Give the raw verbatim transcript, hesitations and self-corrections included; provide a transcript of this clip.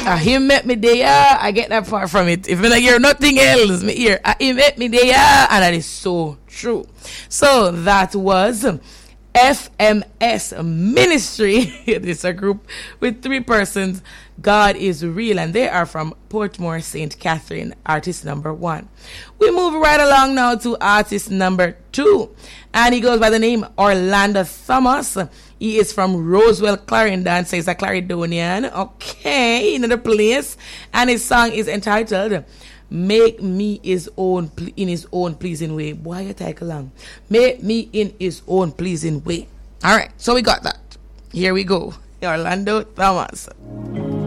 Uh, he met me there. I get that far from it. If I hear nothing else, me hear. Uh, he met me there, and that is so true. So that was F M S Ministry. It's a group with three persons. God is real, and they are from Portmore, Saint Catherine, artist number one. We move right along now to artist number two, and he goes by the name Orlando Thomas. He is from Roswell, Clarendon, so he's a Clarendonian. Okay, in the place, and his song is entitled "Make Me His Own in His Own Pleasing Way." Boy, you take along. Make me in His own pleasing way. All right, so we got that. Here we go, Orlando Thomas.